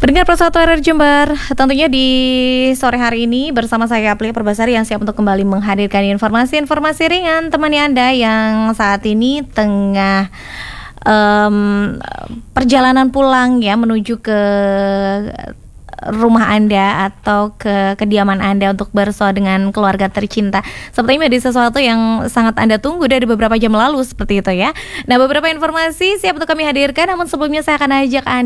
Pendengar Persatu RRI Jember, tentunya di sore hari ini bersama saya Aplia Perbasari yang siap untuk kembali menghadirkan informasi-informasi ringan temani Anda yang saat ini tengah perjalanan pulang ya menuju ke rumah Anda atau ke kediaman Anda untuk bersua dengan keluarga tercinta. Sepertinya menjadi sesuatu yang sangat Anda tunggu dari beberapa jam lalu seperti itu ya. Nah, beberapa informasi siap untuk kami hadirkan, namun sebelumnya saya akan ajak Anda